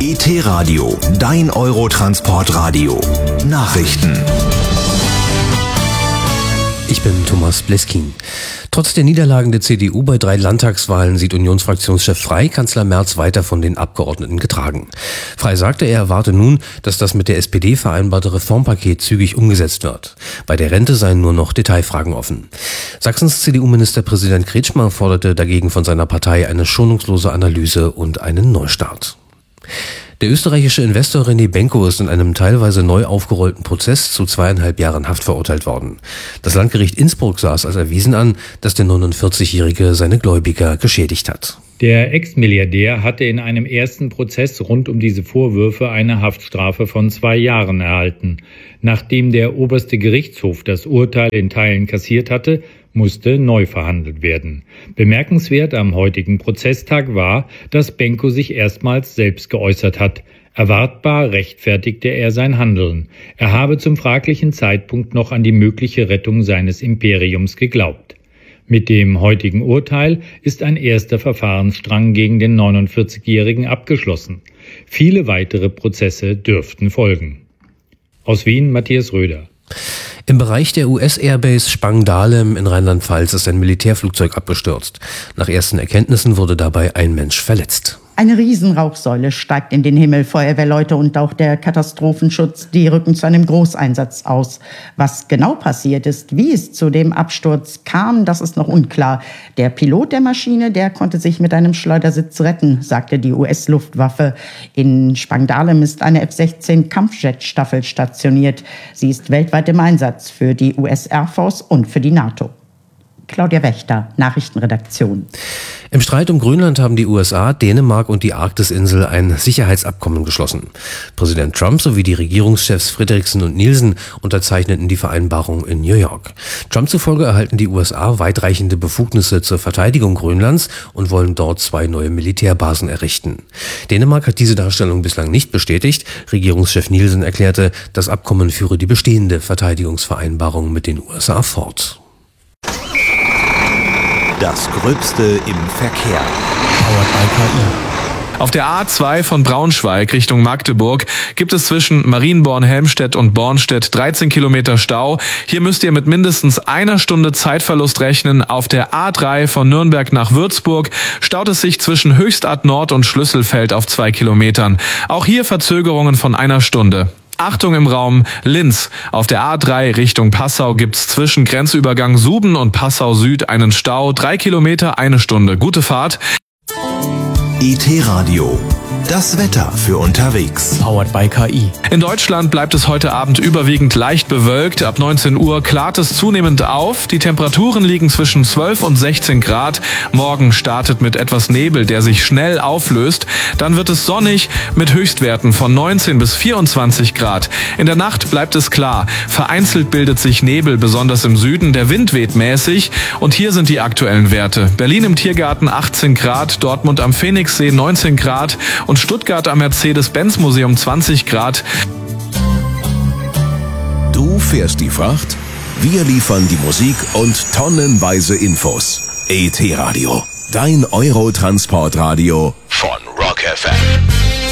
ET-Radio, dein Eurotransportradio. Nachrichten. Ich bin Thomas Bleskin. Trotz der Niederlagen der CDU bei 3 Landtagswahlen sieht Unionsfraktionschef Frey Kanzler Merz weiter von den Abgeordneten getragen. Frey sagte, er erwarte nun, dass das mit der SPD vereinbarte Reformpaket zügig umgesetzt wird. Bei der Rente seien nur noch Detailfragen offen. Sachsens CDU-Ministerpräsident Kretschmer forderte dagegen von seiner Partei eine schonungslose Analyse und einen Neustart. Der österreichische Investor René Benko ist in einem teilweise neu aufgerollten Prozess zu 2,5 Jahren Haft verurteilt worden. Das Landgericht Innsbruck sah es als erwiesen an, dass der 49-Jährige seine Gläubiger geschädigt hat. Der Ex-Milliardär hatte in einem ersten Prozess rund um diese Vorwürfe eine Haftstrafe von 2 Jahren erhalten. Nachdem der oberste Gerichtshof das Urteil in Teilen kassiert hatte, musste neu verhandelt werden. Bemerkenswert am heutigen Prozesstag war, dass Benko sich erstmals selbst geäußert hat. Erwartbar rechtfertigte er sein Handeln. Er habe zum fraglichen Zeitpunkt noch an die mögliche Rettung seines Imperiums geglaubt. Mit dem heutigen Urteil ist ein erster Verfahrensstrang gegen den 49-Jährigen abgeschlossen. Viele weitere Prozesse dürften folgen. Aus Wien, Matthias Röder. Im Bereich der US-Airbase Spangdahlem in Rheinland-Pfalz ist ein Militärflugzeug abgestürzt. Nach ersten Erkenntnissen wurde dabei ein Mensch verletzt. Eine Riesenrauchsäule steigt in den Himmel. Feuerwehrleute und auch der Katastrophenschutz, die rücken zu einem Großeinsatz aus. Was genau passiert ist, wie es zu dem Absturz kam, das ist noch unklar. Der Pilot der Maschine, der konnte sich mit einem Schleudersitz retten, sagte die US-Luftwaffe. In Spangdahlem ist eine F-16 Kampfjet-Staffel stationiert. Sie ist weltweit im Einsatz für die US Air Force und für die NATO. Claudia Wächter, Nachrichtenredaktion. Im Streit um Grönland haben die USA, Dänemark und die Arktisinsel ein Sicherheitsabkommen geschlossen. Präsident Trump sowie die Regierungschefs Frederiksen und Nielsen unterzeichneten die Vereinbarung in New York. Trump zufolge erhalten die USA weitreichende Befugnisse zur Verteidigung Grönlands und wollen dort 2 neue Militärbasen errichten. Dänemark hat diese Darstellung bislang nicht bestätigt. Regierungschef Nielsen erklärte, das Abkommen führe die bestehende Verteidigungsvereinbarung mit den USA fort. Das Gröbste im Verkehr. Powered by KI. Auf der A2 von Braunschweig Richtung Magdeburg gibt es zwischen Marienborn-Helmstedt und Bornstedt 13 Kilometer Stau. Hier müsst ihr mit mindestens 1 Stunde Zeitverlust rechnen. Auf der A3 von Nürnberg nach Würzburg staut es sich zwischen Höchstadt Nord und Schlüsselfeld auf 2 Kilometern. Auch hier Verzögerungen von 1 Stunde. Achtung im Raum Linz. Auf der A3 Richtung Passau gibt's zwischen Grenzübergang Suben und Passau Süd einen Stau. 3 Kilometer, 1 Stunde. Gute Fahrt. ET-Radio. Das Wetter für unterwegs. Powered by KI. In Deutschland bleibt es heute Abend überwiegend leicht bewölkt. Ab 19 Uhr klart es zunehmend auf. Die Temperaturen liegen zwischen 12 und 16 Grad. Morgen startet mit etwas Nebel, der sich schnell auflöst. Dann wird es sonnig mit Höchstwerten von 19 bis 24 Grad. In der Nacht bleibt es klar. Vereinzelt bildet sich Nebel, besonders im Süden. Der Wind weht mäßig. Und hier sind die aktuellen Werte. Berlin im Tiergarten 18 Grad, Dortmund am Phoenixsee 19 Grad und Stuttgart am Mercedes-Benz-Museum 20 Grad. Du fährst die Fracht, wir liefern die Musik und tonnenweise Infos. ET-Radio, dein Eurotransportradio von Rock FM.